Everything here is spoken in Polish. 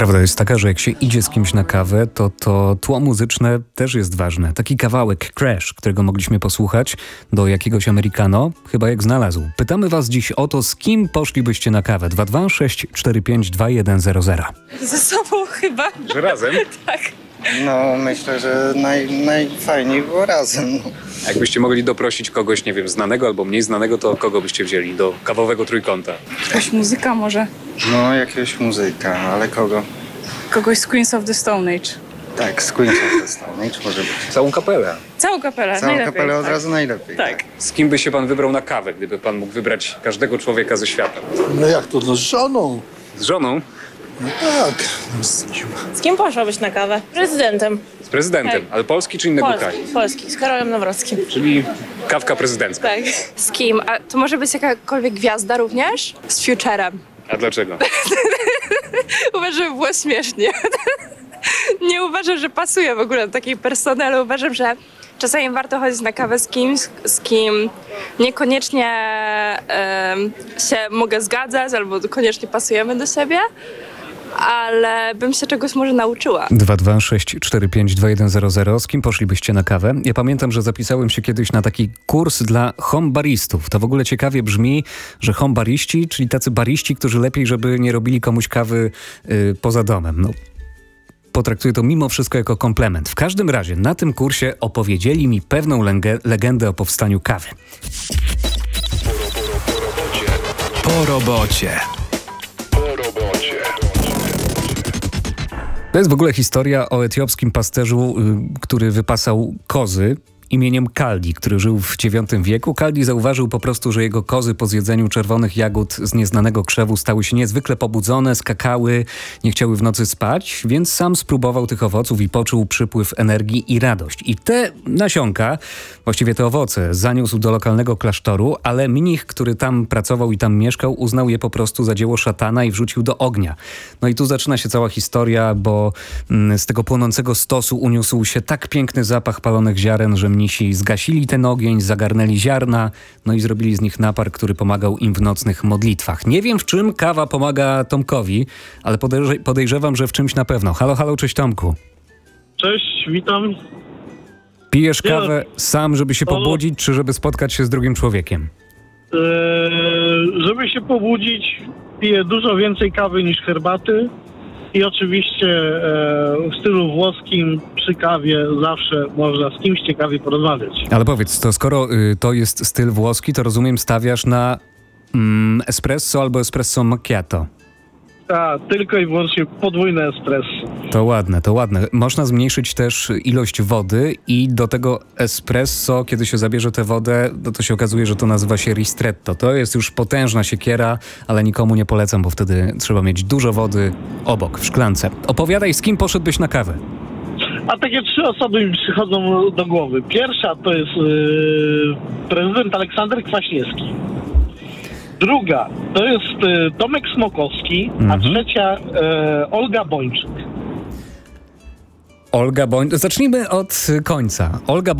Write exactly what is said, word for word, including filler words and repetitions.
Prawda jest taka, że jak się idzie z kimś na kawę, to to tło muzyczne też jest ważne. Taki kawałek Crash, którego mogliśmy posłuchać, do jakiegoś Americano, chyba jak znalazł. Pytamy was dziś o to, z kim poszlibyście na kawę. dwa dwa sześć cztery pięć dwa jeden zero zero. Ze sobą chyba. Że razem? Tak. No, myślę, że naj, najfajniej było razem. A jakbyście mogli doprosić kogoś, nie wiem, znanego albo mniej znanego, to kogo byście wzięli do kawowego trójkąta? Jakaś muzyka może. No, jakiegoś muzyka, ale kogo? Kogoś z Queens of the Stone Age. Tak, z Queens of the Stone Age może być. Całą kapelę. Całą kapelę, Całą najlepiej. kapelę od tak. razu najlepiej. Tak. Z kim by się pan wybrał na kawę, gdyby pan mógł wybrać każdego człowieka ze świata? No jak to, no z żoną? Z żoną? No tak. Z kim? Z kim poszłabyś na kawę? Prezydentem. Z prezydentem. Tak. Ale Polski czy innego Polski, kraju? Polski, z Karolem Nawrockim. Czyli kawka prezydencka. Tak. Z kim? A to może być jakakolwiek gwiazda również? Z Futurem. A dlaczego? Uważam, że było śmiesznie. Nie uważam, że pasuje w ogóle do takiej persony, ale uważam, że czasami warto chodzić na kawę z kimś, z kim niekoniecznie em, się mogę zgadzać albo koniecznie pasujemy do siebie, ale bym się czegoś może nauczyła. dwa dwa sześć cztery pięć dwa jeden zero zero. Z kim poszlibyście na kawę? Ja pamiętam, że zapisałem się kiedyś na taki kurs dla homebaristów. To w ogóle ciekawie brzmi, że homebariści, czyli tacy bariści, którzy lepiej, żeby nie robili komuś kawy yy, poza domem. No, potraktuję to mimo wszystko jako komplement. W każdym razie na tym kursie opowiedzieli mi pewną lege- legendę o powstaniu kawy. Po robocie. To jest w ogóle historia o etiopskim pasterzu, y, który wypasał kozy imieniem Kaldi, który żył w dziewiątym wieku. Kaldi zauważył po prostu, że jego kozy po zjedzeniu czerwonych jagód z nieznanego krzewu stały się niezwykle pobudzone, skakały, nie chciały w nocy spać, więc sam spróbował tych owoców i poczuł przypływ energii i radość. I te nasionka, właściwie te owoce, zaniósł do lokalnego klasztoru, ale mnich, który tam pracował i tam mieszkał, uznał je po prostu za dzieło szatana i wrzucił do ognia. No i tu zaczyna się cała historia, bo mm, z tego płonącego stosu uniósł się tak piękny zapach palonych ziaren, że mnisi zgasili ten ogień, zagarnęli ziarna, no i zrobili z nich napar, który pomagał im w nocnych modlitwach. Nie wiem, w czym kawa pomaga Tomkowi, ale podejrze- podejrzewam, że w czymś na pewno. Halo, halo, cześć Tomku. Cześć, witam. Pijesz Nie, kawę sam, żeby się halo. pobudzić, czy żeby spotkać się z drugim człowiekiem? Eee, żeby się pobudzić, piję dużo więcej kawy niż herbaty. I oczywiście e, w stylu włoskim przy kawie zawsze można z kimś ciekawie porozmawiać. Ale powiedz, to skoro y, to jest styl włoski, to rozumiem stawiasz na mm, espresso albo espresso macchiato. A, tylko i wyłącznie podwójne espresso. To ładne, to ładne. Można zmniejszyć też ilość wody i do tego espresso, kiedy się zabierze tę wodę, no to się okazuje, że to nazywa się ristretto. To jest już potężna siekiera, ale nikomu nie polecam, bo wtedy trzeba mieć dużo wody obok, w szklance. Opowiadaj, z kim poszedłbyś na kawę? A takie trzy osoby mi przychodzą do głowy. Pierwsza to jest yy, prezydent Aleksander Kwaśniewski. Druga to jest y, Tomek Smokowski, a Mhm. trzecia y, Olga Bończyk. Olga Boń... Zacznijmy od końca. Olga